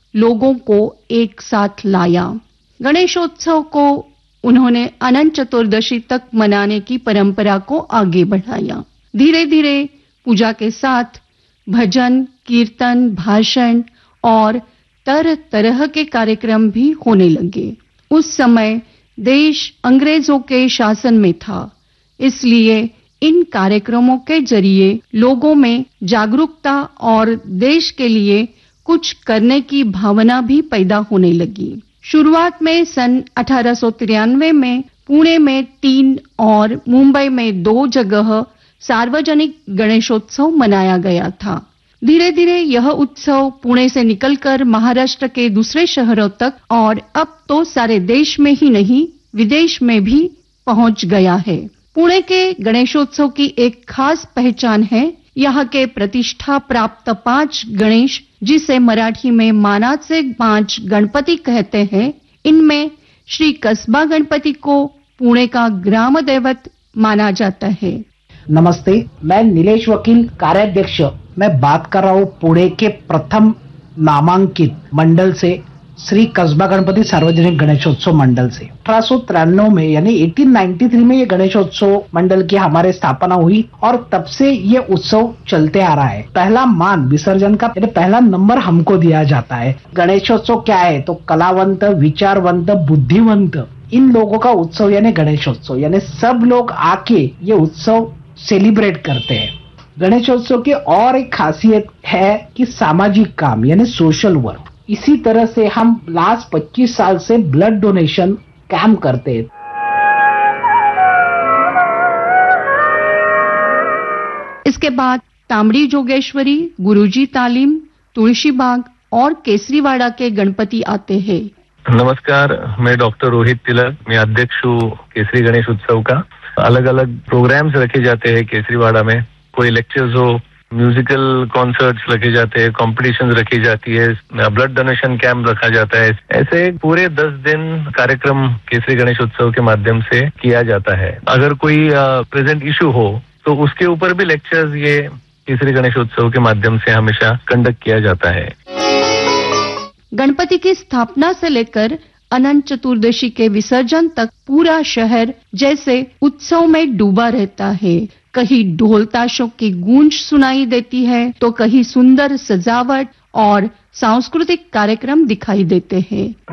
लोगों को एक साथ लाया। गणेशोत्सव को उन्होंने अनंत चतुर्दशी तक मनाने की परंपरा को आगे बढ़ाया। धीरे धीरे पूजा के साथ भजन, कीर्तन, भाषण और तरह तरह के कार्यक्रम भी होने लगे। उस समय देश अंग्रेजों के शासन में था, इसलिए इन कार्यक्रमों के जरिए लोगों में जागरूकता और देश के लिए कुछ करने की भावना भी पैदा होने लगी। शुरुआत में सन 1893 में पुणे में 3 और मुंबई में 2 जगह सार्वजनिक गणेशोत्सव मनाया गया था। धीरे धीरे यह उत्सव पुणे से निकलकर महाराष्ट्र के दूसरे शहरों तक और अब तो सारे देश में ही नहीं, विदेश में भी पहुंच गया है। पुणे के गणेशोत्सव की एक खास पहचान है यहाँ के प्रतिष्ठा प्राप्त 5 गणेश, जिसे मराठी में मानाचे 5 गणपति कहते हैं। इनमें श्री कसबा गणपति को पुणे का ग्राम दैवत माना जाता है। नमस्ते, मैं नीलेश वकील, कार्याध्यक्ष। मैं बात कर रहा हूँ पुणे के प्रथम नामांकित मंडल से, श्री कसबा गणपति सार्वजनिक गणेशोत्सव मंडल से। 1893 में यानी 1893 में ये गणेशोत्सव मंडल की हमारे स्थापना हुई और तब से ये उत्सव चलते आ रहा है। पहला मान विसर्जन का पहला नंबर हमको दिया जाता है। गणेशोत्सव क्या है तो कलावंत, विचारवंत, बुद्धिवंत इन लोगों का उत्सव यानी गणेशोत्सव, यानी सब लोग आके ये उत्सव सेलिब्रेट करते हैं। गणेशोत्सव की और एक खासियत है कि सामाजिक काम यानी सोशल वर्क। इसी तरह से हम लास्ट 25 साल से ब्लड डोनेशन कैंप करते हैं। इसके बाद तांबड़ी जोगेश्वरी, गुरुजी तालीम, तुलसी बाग और केसरीवाड़ा के गणपति आते हैं। नमस्कार, मैं डॉक्टर रोहित तिलक, मैं अध्यक्ष हूँ केसरी गणेश उत्सव का। अलग अलग प्रोग्राम्स रखे जाते हैं केसरीवाड़ा में। कोई लेक्चर्स हो, म्यूजिकल कॉन्सर्ट्स रखे जाते हैं, कॉम्पिटिशंस रखी जाती है, ब्लड डोनेशन कैंप रखा जाता है। ऐसे पूरे 10 दिन कार्यक्रम केसरी गणेश उत्सव के माध्यम से किया जाता है। अगर कोई प्रेजेंट इशू हो तो उसके ऊपर भी लेक्चर्स ये केसरी गणेश उत्सव के माध्यम से हमेशा कंडक्ट किया जाता है। गणपति की स्थापना से लेकर अनंत चतुर्दशी के विसर्जन तक पूरा शहर जैसे उत्सव में डूबा रहता है। कहीं ढोल ताशों की गूंज सुनाई देती है तो कहीं सुंदर सजावट और सांस्कृतिक कार्यक्रम दिखाई देते हैं।